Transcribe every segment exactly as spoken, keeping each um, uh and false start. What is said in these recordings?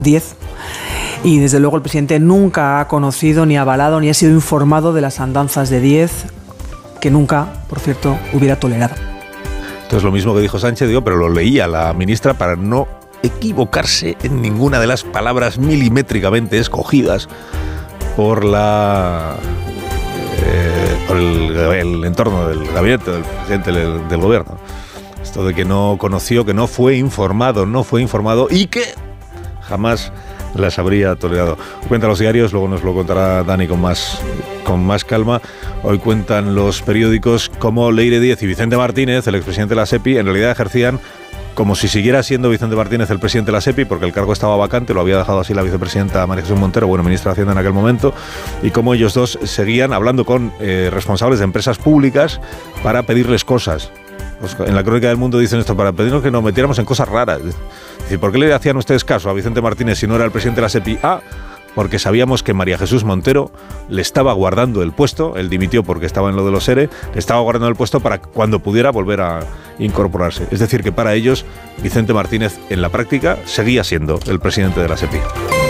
diez. Y desde luego el presidente nunca ha conocido, ni avalado, ni ha sido informado de las andanzas de Díez, que nunca, por cierto, hubiera tolerado. Esto es lo mismo que dijo Sánchez, digo, pero lo leía la ministra para no equivocarse en ninguna de las palabras milimétricamente escogidas por la eh, por el, el entorno del gabinete del presidente del, del gobierno. Esto de que no conoció, que no fue informado, no fue informado y que jamás las habría tolerado. Cuentan los diarios, luego nos lo contará Dani con más, con más calma. Hoy cuentan los periódicos cómo Leire Díez y Vicente Martínez, el expresidente de la SEPI, en realidad ejercían como si siguiera siendo Vicente Martínez el presidente de la SEPI, porque el cargo estaba vacante, lo había dejado así la vicepresidenta María Jesús Montero, bueno, ministra de Hacienda en aquel momento, y cómo ellos dos seguían hablando con eh, responsables de empresas públicas para pedirles cosas. En la Crónica del Mundo dicen esto, para pedirnos que nos metiéramos en cosas raras. ¿Y por qué le hacían ustedes caso a Vicente Martínez si no era el presidente de la SEPI? Ah, porque sabíamos que María Jesús Montero le estaba guardando el puesto, él dimitió porque estaba en lo de los ERE, le estaba guardando el puesto para cuando pudiera volver a incorporarse. Es decir, que para ellos Vicente Martínez en la práctica seguía siendo el presidente de la SEPI.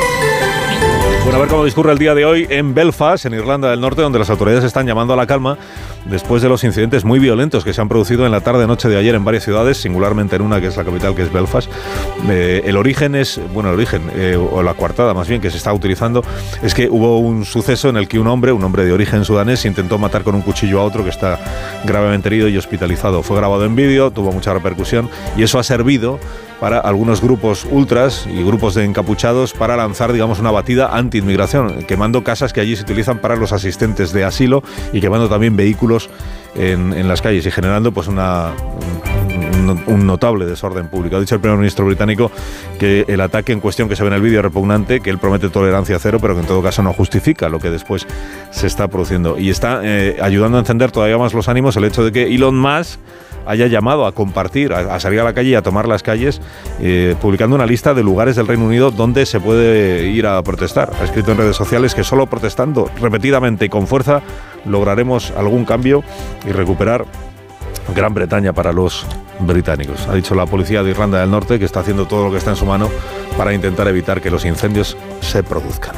Bueno, a ver cómo discurre el día de hoy en Belfast, en Irlanda del Norte, donde las autoridades están llamando a la calma después de los incidentes muy violentos que se han producido en la tarde-noche de ayer en varias ciudades, singularmente en una que es la capital, que es Belfast. Eh, el origen es, bueno, el origen, eh, o la coartada más bien, que se está utilizando, es que hubo un suceso en el que un hombre, un hombre de origen sudanés, intentó matar con un cuchillo a otro que está gravemente herido y hospitalizado. Fue grabado en vídeo, tuvo mucha repercusión y eso ha servido para algunos grupos ultras y grupos de encapuchados para lanzar, digamos, una batida anti-inmigración, quemando casas que allí se utilizan para los asistentes de asilo y quemando también vehículos en, en las calles y generando pues una, un, un notable desorden público. Ha dicho el primer ministro británico que el ataque en cuestión que se ve en el vídeo es repugnante, que él promete tolerancia cero, pero que en todo caso no justifica lo que después se está produciendo. Y está eh, ayudando a encender todavía más los ánimos el hecho de que Elon Musk haya llamado a compartir, a, a salir a la calle y a tomar las calles, eh, publicando una lista de lugares del Reino Unido donde se puede ir a protestar. Ha escrito en redes sociales que solo protestando repetidamente y con fuerza lograremos algún cambio y recuperar Gran Bretaña para los británicos. Ha dicho la policía de Irlanda del Norte que está haciendo todo lo que está en su mano para intentar evitar que los incendios se produzcan.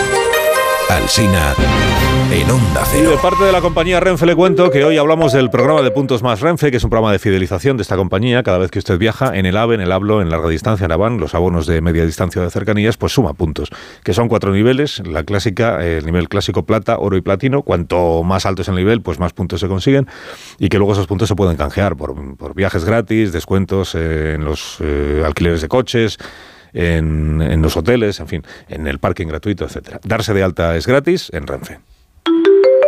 Alsina en Onda Cero. Y de parte de la compañía Renfe le cuento que hoy hablamos del programa de Puntos Más Renfe, que es un programa de fidelización de esta compañía. Cada vez que usted viaja en el AVE, en el Hablo, en larga distancia, en Avan, los abonos de media distancia de cercanías, pues suma puntos, que son cuatro niveles. La clásica, el nivel clásico plata, oro y platino. Cuanto más alto es el nivel, pues más puntos se consiguen y que luego esos puntos se pueden canjear por, por viajes gratis, descuentos eh, en los eh, alquileres de coches, En, en los hoteles, en fin, en el parking gratuito, etcétera. Darse de alta es gratis en Renfe.